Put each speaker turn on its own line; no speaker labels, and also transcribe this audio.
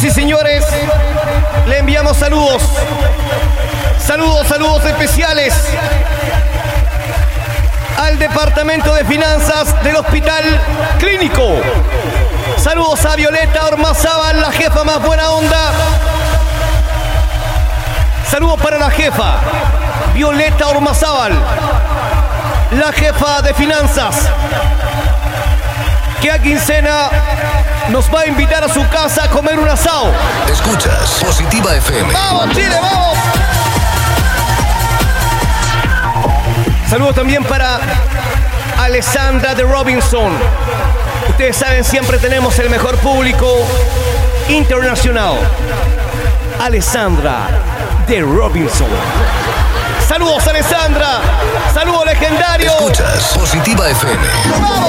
y señores, le enviamos saludos. Saludos especiales al Departamento de Finanzas del Hospital Clínico. Saludos a Violeta Ormazábal, la jefa más buena onda. Saludos para la jefa Violeta Ormazábal, la jefa de finanzas, que a quincena nos va a invitar a su casa a comer un asado.
Escuchas Positiva FM.
¡Vamos, Chile, vamos! Saludos también para Alessandra de Robinson. Ustedes saben, siempre tenemos el mejor público internacional. Alessandra de Robinson. Saludos, Alessandra. Saludos, legendario.
Escuchas Positiva FM.
¡Vamos!